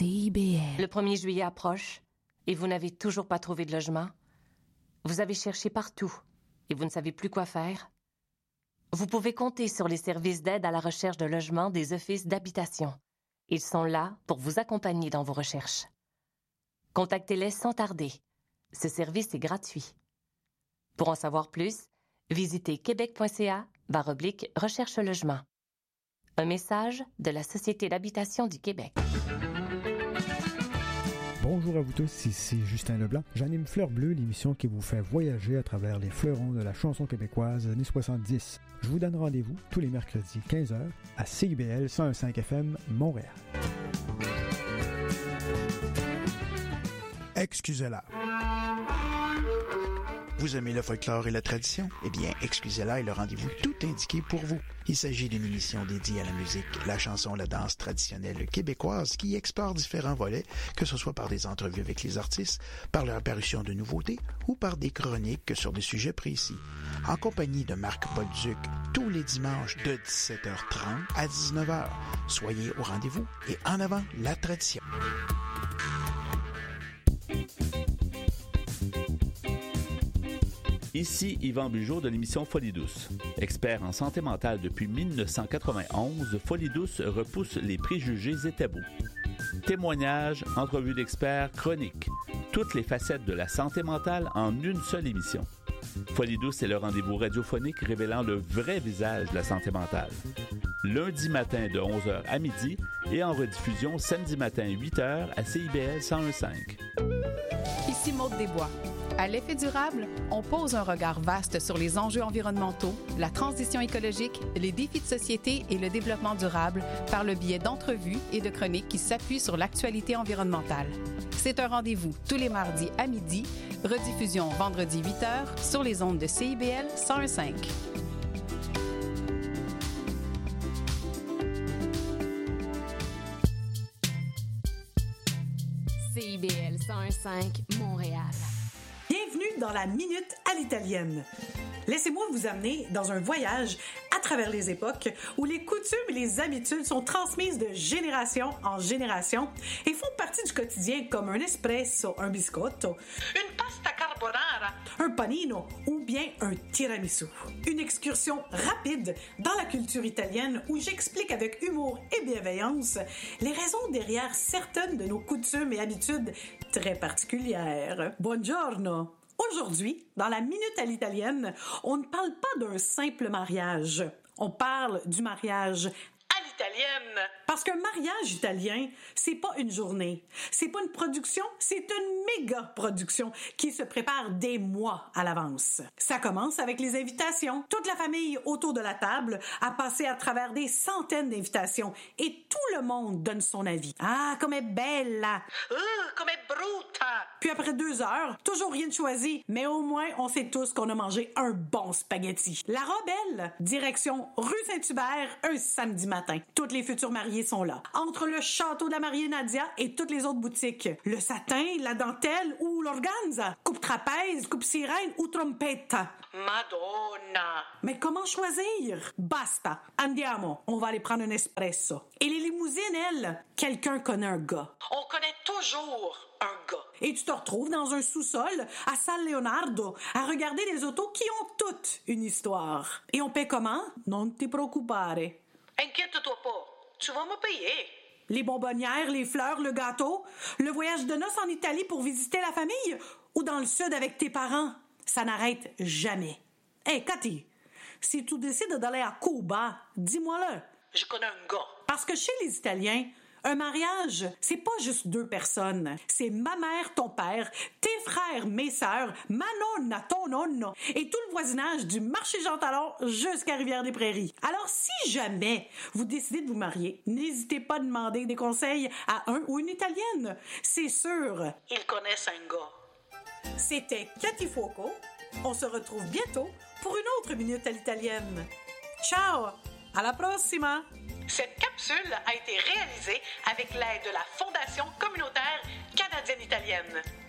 CIBL. Le 1er juillet approche et vous n'avez toujours pas trouvé de logement? Vous avez cherché partout et vous ne savez plus quoi faire? Vous pouvez compter sur les services d'aide à la recherche de logement des offices d'habitation. Ils sont là pour vous accompagner dans vos recherches. Contactez-les sans tarder. Ce service est gratuit. Pour en savoir plus, visitez québec.ca/recherche-logement. Un message de la Société d'habitation du Québec. Bonjour à vous tous, ici Justin Leblanc. J'anime Fleur Bleue, l'émission qui vous fait voyager à travers les fleurons de la chanson québécoise années 70. Je vous donne rendez-vous tous les mercredis 15h à CIBL 101.5 FM Montréal. Excusez-la. Vous aimez le folklore et la tradition? Eh bien, Excusez-la est le rendez-vous tout indiqué pour vous. Il s'agit d'une émission dédiée à la musique, la chanson, la danse traditionnelle québécoise qui explore différents volets, que ce soit par des entrevues avec les artistes, par leur apparition de nouveautés ou par des chroniques sur des sujets précis. En compagnie de Marc Bolduc, tous les dimanches de 17h30 à 19h. Soyez au rendez-vous et en avant la tradition. Ici Yvan Bugeaud de l'émission Folie douce. Expert en santé mentale depuis 1991, Folie douce repousse les préjugés et tabous. Témoignages, entrevues d'experts, chroniques. Toutes les facettes de la santé mentale en une seule émission. Folie douce est le rendez-vous radiophonique révélant le vrai visage de la santé mentale. Lundi matin de 11h à midi et en rediffusion samedi matin 8h à CIBL 101.5. Ici Maude Desbois. À l'effet durable, on pose un regard vaste sur les enjeux environnementaux, la transition écologique, les défis de société et le développement durable par le biais d'entrevues et de chroniques qui s'appuient sur l'actualité environnementale. C'est un rendez-vous tous les mardis à midi, rediffusion vendredi 8h sur les ondes de CIBL 101.5. CIBL 101.5 Montréal. Bienvenue dans la Minute à l'italienne. Laissez-moi vous amener dans un voyage à travers les époques où les coutumes et les habitudes sont transmises de génération en génération et font partie du quotidien comme un espresso, un biscotto, une pasta carbonara, un panino ou bien un tiramisu. Une excursion rapide dans la culture italienne où j'explique avec humour et bienveillance les raisons derrière certaines de nos coutumes et habitudes très particulières. Buongiorno! Aujourd'hui, dans la Minute à l'italienne, on ne parle pas d'un simple mariage. On parle du mariage à l'italienne. Parce qu'un mariage italien, c'est pas une journée. C'est pas une production, c'est une méga production qui se prépare des mois à l'avance. Ça commence avec les invitations. Toute la famille autour de la table a passé à travers des centaines d'invitations et tout le monde donne son avis. Ah, comme est belle! Comme est brutta! Puis après 2 heures, toujours rien de choisi, mais au moins on sait tous qu'on a mangé un bon spaghetti. La robe, elle, direction rue Saint-Hubert, un samedi matin. Toutes les futures mariées sont là. Entre le château de la mariée Nadia et toutes les autres boutiques. Le satin, la dentelle ou l'organza. Coupe trapèze, coupe sirène ou trompetta. Madonna! Mais comment choisir? Basta. Andiamo. On va aller prendre un espresso. Et les limousines, elles, quelqu'un connaît un gars. On connaît toujours un gars. Et tu te retrouves dans un sous-sol à San Leonardo à regarder des autos qui ont toutes une histoire. Et on paie comment? Non ti preoccupare. Inquiète-toi pas. Tu vas me payer. Les bonbonnières, les fleurs, le gâteau, le voyage de noces en Italie pour visiter la famille ou dans le sud avec tes parents. Ça n'arrête jamais. Hey, Cathy, si tu décides d'aller à Cuba, dis-moi-le. Je connais un gars. Parce que chez les Italiens, un mariage, c'est pas juste 2 personnes. C'est ma mère, ton père, tes frères, mes sœurs, ma nonna, ton nonno et tout le voisinage du marché Jean Talon jusqu'à Rivière-des-Prairies. Alors, si jamais vous décidez de vous marier, n'hésitez pas à demander des conseils à un ou une Italienne. C'est sûr, ils connaissent un gars. C'était Cathy Fuoco. On se retrouve bientôt pour une autre Minute à l'italienne. Ciao! Alla prossima! Cette capsule a été réalisée avec l'aide de la Fondation communautaire canadienne-italienne.